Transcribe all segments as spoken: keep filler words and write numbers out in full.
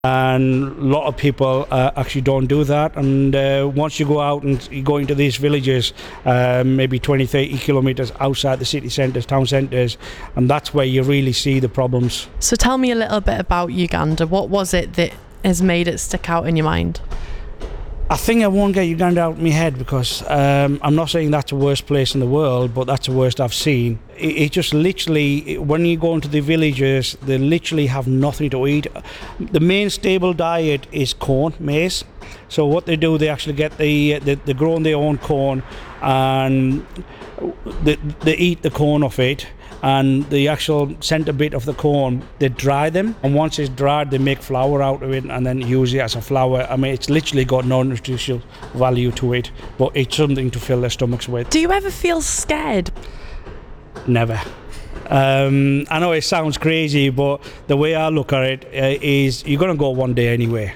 And a lot of people uh, actually don't do that. And uh, once you go out and you go into these villages, uh, maybe twenty, thirty kilometres outside the city centres, town centres, and that's where you really see the problems. So tell me a little bit about Uganda. What was it that has made it stick out in your mind? I think I won't get Uganda out of my head because um, I'm not saying that's the worst place in the world, but that's the worst I've seen. It, it just literally, when you go into the villages, they literally have nothing to eat. The main stable diet is corn, maize. So what they do, they actually get the, the they grow their own corn, and they, they eat the corn off it. And the actual centre bit of the corn, they dry them, and once it's dried, they make flour out of it and then use it as a flour. I mean, it's literally got no nutritional value to it, but it's something to fill their stomachs with. Do you ever feel scared? Never. Um, I know it sounds crazy, but the way I look at it uh, is you're going to go one day anyway.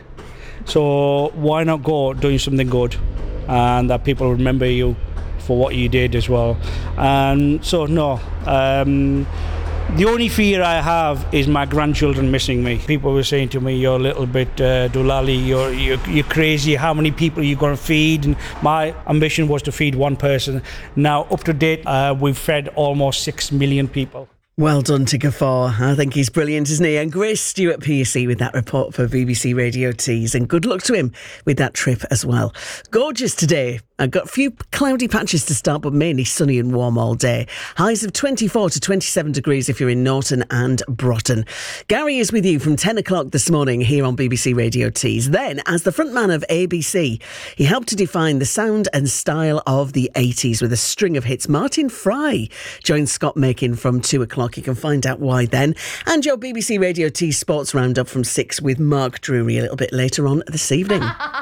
So why not go doing something good and that people remember you for what you did as well. And so no, um, the only fear I have is my grandchildren missing me. People were saying to me, you're a little bit uh, doolally, you're, you're, you're crazy, how many people are you going to feed? And my ambition was to feed one person. Now up to date, uh, we've fed almost six million people. Well done to Gaffar. I think he's brilliant, isn't he? And Grace Stewart P S C with that report for B B C Radio Tees. And good luck to him with that trip as well. Gorgeous today. I've got a few cloudy patches to start, but mainly sunny and warm all day. Highs of twenty-four to twenty-seven degrees if you're in Norton and Broughton. Gary is with you from ten o'clock this morning here on B B C Radio Tees. Then, as the frontman of A B C, he helped to define the sound and style of the eighties with a string of hits. Martin Fry joins Scott Makin from two o'clock. You can find out why then. And your B B C Radio Tees Sports Roundup from six with Mark Drury a little bit later on this evening.